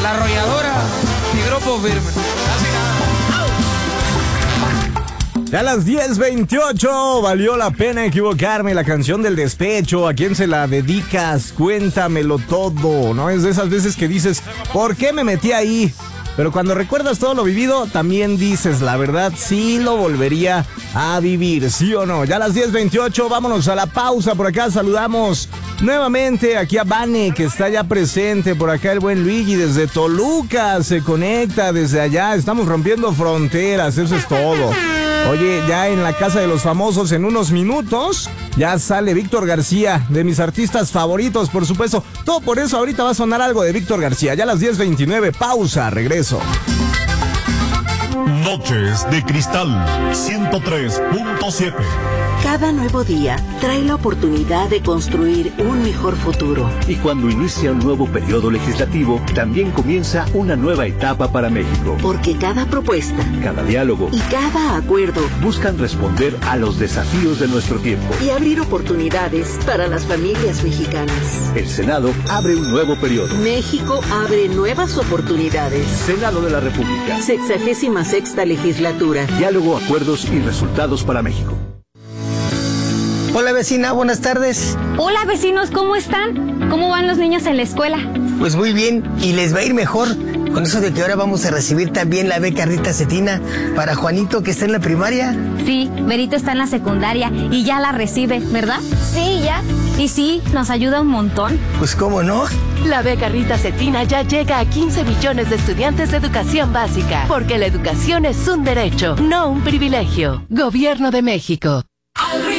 La Arrolladora y Grupo Firme. Ya a las 10:28, valió la pena equivocarme. La canción del despecho, ¿a quién se la dedicas? Cuéntamelo todo, ¿no? Es de esas veces que dices, ¿por qué me metí ahí? Pero cuando recuerdas todo lo vivido, también dices, la verdad, sí lo volvería a vivir, ¿sí o no? Ya a las 10:28, vámonos a la pausa. Por acá saludamos nuevamente aquí a Vane, que está ya presente. Por acá el buen Luigi desde Toluca se conecta desde allá. Estamos rompiendo fronteras, eso es todo. Oye, ya en la Casa de los Famosos en unos minutos ya sale Víctor García, de mis artistas favoritos, por supuesto. Todo por eso ahorita va a sonar algo de Víctor García. Ya a las 10:29, pausa, regreso. Noches de Cristal 103.7. Cada nuevo día trae la oportunidad de construir un mejor futuro. Y cuando inicia un nuevo periodo legislativo, también comienza una nueva etapa para México. Porque cada propuesta, cada diálogo y cada acuerdo buscan responder a los desafíos de nuestro tiempo y abrir oportunidades para las familias mexicanas. El Senado abre un nuevo periodo. México abre nuevas oportunidades. Senado de la República. 66ª legislatura. Diálogo, acuerdos y resultados para México. Hola vecina, buenas tardes. Hola vecinos, ¿cómo están? ¿Cómo van los niños en la escuela? Pues muy bien, y les va a ir mejor con eso de que ahora vamos a recibir también la beca Rita Cetina para Juanito, que está en la primaria. Sí, Berito está en la secundaria y ya la recibe, ¿verdad? Sí, ya. Y sí, nos ayuda un montón. Pues cómo no. La beca Rita Cetina ya llega a 15 millones de estudiantes de educación básica, porque la educación es un derecho, no un privilegio. Gobierno de México.